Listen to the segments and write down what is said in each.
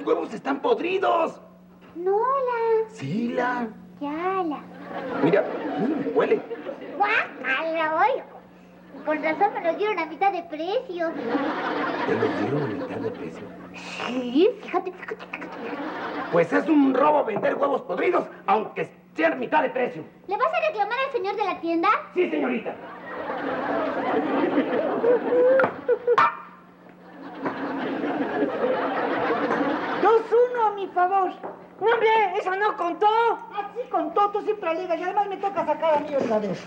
huevos están podridos. No, la. Sí, la. Ya, la. Mira, huele. Guácala, oigo. Con razón me los dieron a mitad de precio. ¿Te los dieron a mitad de precio? Sí, fíjate. Pues es un robo vender huevos podridos, aunque sean a mitad de precio. ¿Le vas a reclamar al señor de la tienda? Sí, señorita. 2-1 a mi favor. No, hombre, eso no contó. Así contó, tú siempre alegas y además me toca sacar a mí otra vez.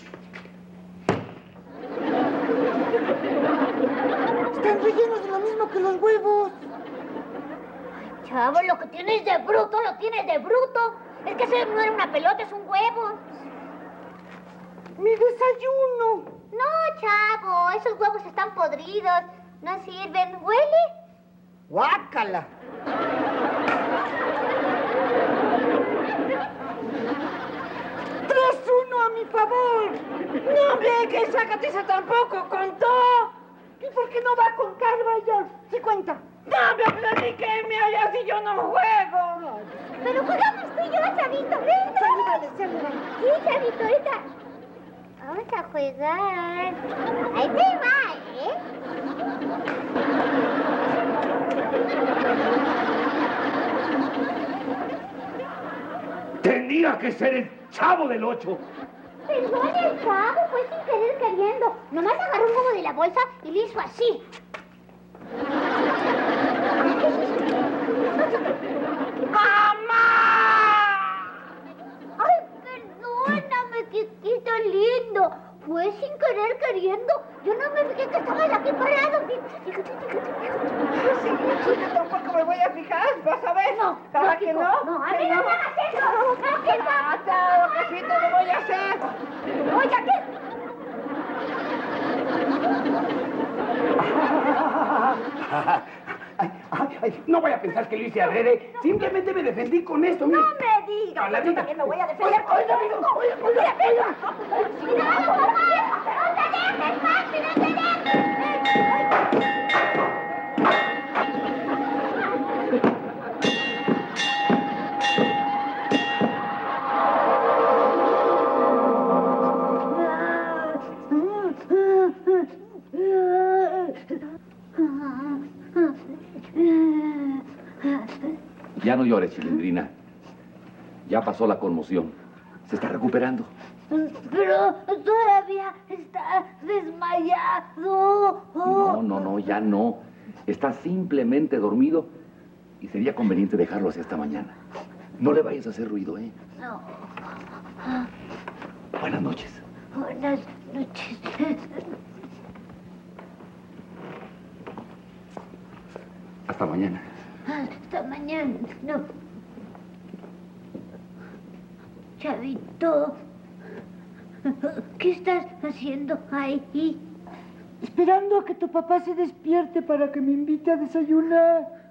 Están rellenos de lo mismo que los huevos. Ay, chavo, lo que tienes de bruto, lo tienes de bruto. Es que eso no era una pelota, es un huevo. ¡Mi desayuno! No, chavo, esos huevos están podridos. No sirven. ¿Huele? ¡Guácala! ¡3-1 a mi favor! ¡No, hombre, que sácate eso tampoco contó! ¿Y por qué no va a contar, vaya? ¿Sí cuenta? ¡No, hombre, platíqueme allá si yo no juego! Pero jugamos tú y yo, chavito. ¿Listo? Salúdale. Sí, chavito, ahorita. Vamos a jugar. Ahí te va, ¿eh? Tenía que ser el Chavo del 8. Perdón, el chavo, fue sin querer queriendo. Nomás agarró un huevo de la bolsa y le hizo así. ¡Mamá! Ay, perdóname, chiquito lindo. Fue sin querer queriendo. Yo no me fijé que estabas aquí parado. Fíjate. Sí, yo tampoco me voy a fijar, vas a ver. No, ¿Para que chico, no? no, a mí no me hagas eso. No, que no. Claro que sí te lo voy a hacer. Oiga, ¿qué? Ay, no voy a pensar que lo hice adrede. Simplemente me defendí con esto. No Mire. me digas, yo también me voy a defender. Oiga. ¡Cuidado, papá! ¡No te dejes, papi! ¡No te dejes! Ya no llores, Chilindrina. Ya pasó la conmoción. Se está recuperando. Pero todavía está desmayado. No, ya no. Está simplemente dormido y sería conveniente dejarlo así hasta mañana. No le vayas a hacer ruido, ¿eh? No. Buenas noches. Buenas noches. Hasta mañana. Hasta mañana. No. Chavito, ¿qué estás haciendo ahí? Esperando a que tu papá se despierte para que me invite a desayunar.